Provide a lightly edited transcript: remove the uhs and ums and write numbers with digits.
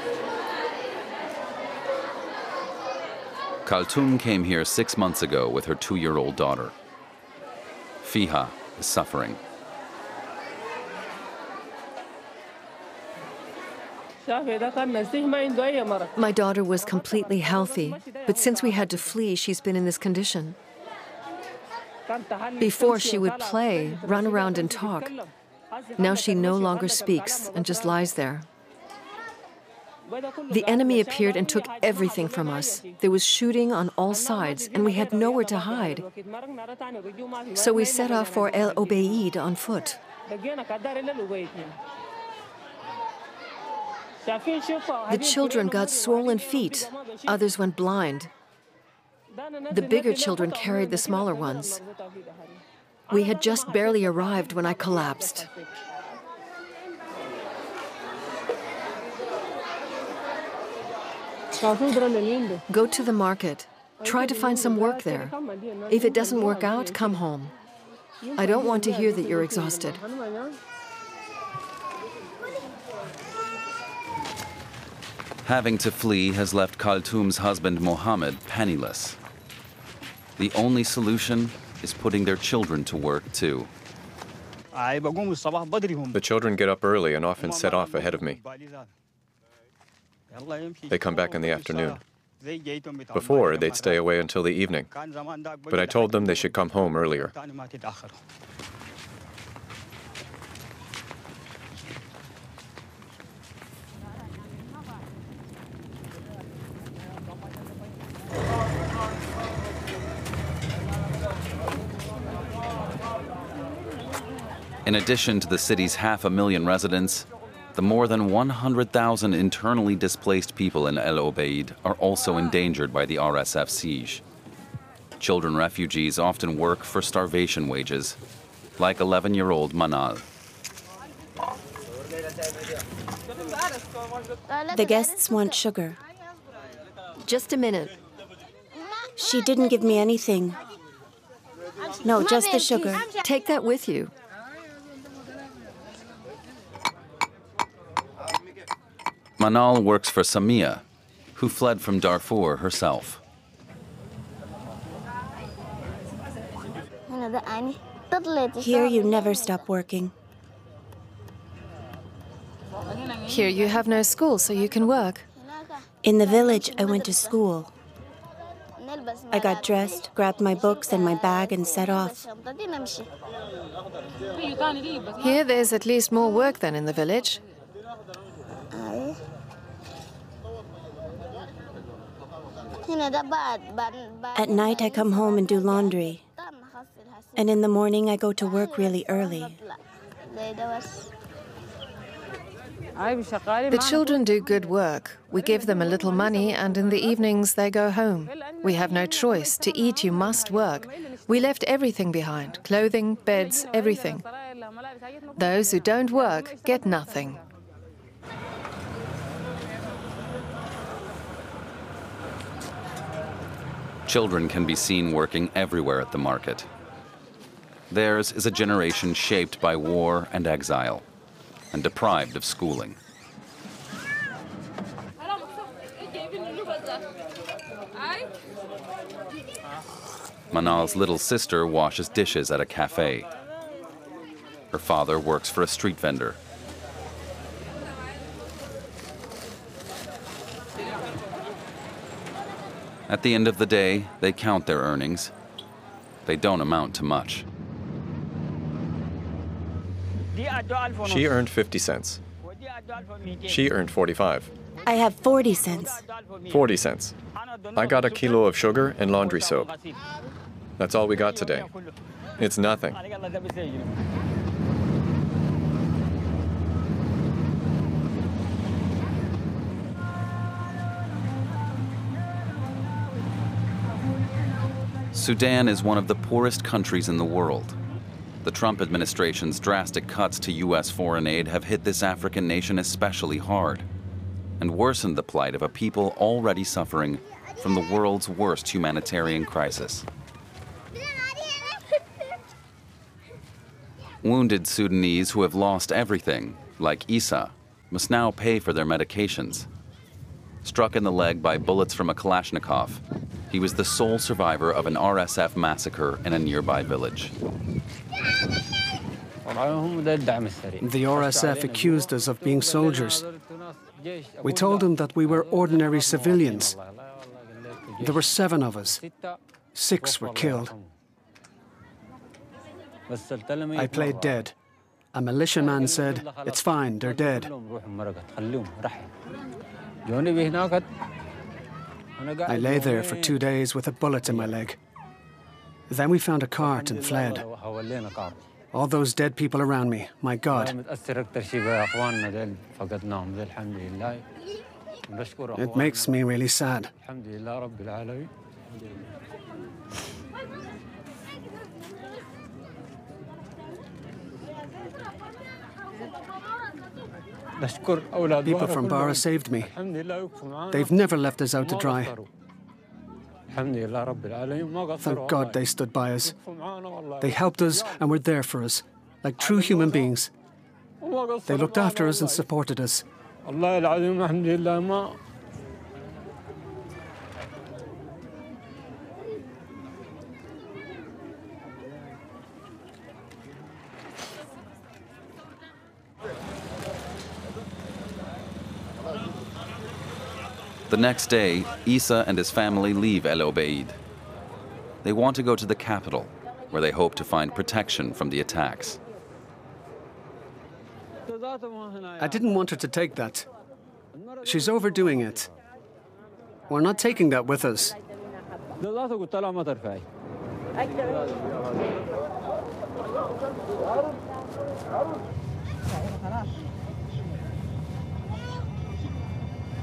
Kaltoum came here 6 months ago with her 2-year-old daughter. Fiha is suffering. My daughter was completely healthy, but since we had to flee, she's been in this condition. Before, she would play, run around and talk. Now she no longer speaks and just lies there. The enemy appeared and took everything from us. There was shooting on all sides, and we had nowhere to hide. So we set off for El Obeid on foot. The children got swollen feet. Others went blind. The bigger children carried the smaller ones. We had just barely arrived when I collapsed. Go to the market. Try to find some work there. If it doesn't work out, come home. I don't want to hear that you're exhausted. Having to flee has left Kaltoum's husband Mohammed penniless. The only solution is putting their children to work too. The children get up early and often set off ahead of me. They come back in the afternoon. Before, they'd stay away until the evening, but I told them they should come home earlier. In addition to the city's 500,000 residents, the more than 100,000 internally displaced people in El Obeid are also endangered by the RSF siege. Children refugees often work for starvation wages, like 11-year-old Manal. The guests want sugar. Just a minute. She didn't give me anything. No, just the sugar. Take that with you. Manal works for Samia, who fled from Darfur herself. Here you never stop working. Here you have no school, so you can work. In the village, I went to school. I got dressed, grabbed my books and my bag, and set off. Here there's at least more work than in the village. At night, I come home and do laundry. And in the morning, I go to work really early. The children do good work. We give them a little money, and in the evenings they go home. We have no choice. To eat, you must work. We left everything behind: clothing, beds, everything. Those who don't work get nothing. Children can be seen working everywhere at the market. Theirs is a generation shaped by war and exile, and deprived of schooling. Manal's little sister washes dishes at a cafe. Her father works for a street vendor. At the end of the day, they count their earnings. They don't amount to much. She earned 50 cents. She earned 45. I have 40 cents. 40 cents. I got a kilo of sugar and laundry soap. That's all we got today. It's nothing. Sudan is one of the poorest countries in the world. The Trump administration's drastic cuts to U.S. foreign aid have hit this African nation especially hard and worsened the plight of a people already suffering from the world's worst humanitarian crisis. Wounded Sudanese who have lost everything, like Isa, must now pay for their medications. struck in the leg by bullets from a Kalashnikov. He was the sole survivor of an RSF massacre in a nearby village. The RSF accused us of being soldiers. We told them that we were ordinary civilians. There were 7 of us. 6 were killed. I played dead. A militiaman said, "It's fine, they're dead." I lay there for 2 days with a bullet in my leg. Then we found a cart and fled. All those dead people around me, my God. It makes me really sad. People from Bara saved me. They've never left us out to dry. Thank God they stood by us. They helped us and were there for us, like true human beings. They looked after us and supported us. The next day, Isa and his family leave El Obeid. They want to go to the capital, where they hope to find protection from the attacks. I didn't want her to take that. She's overdoing it. We're not taking that with us.